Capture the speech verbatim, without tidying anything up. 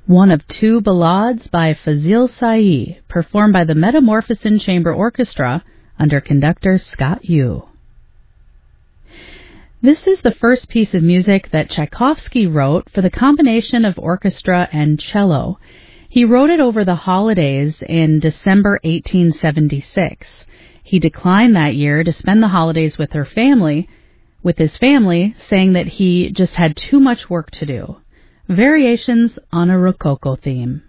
one of two ballades by Fazil Sai, performed by the Metamorphosin Chamber Orchestra under conductor Scott Yu. This is the first piece of music that Tchaikovsky wrote for the combination of orchestra and cello. He wrote it over the holidays in December eighteen seventy-six. He declined that year to spend the holidays with her family, with his family, saying that he just had too much work to do. Variations on a Rococo theme.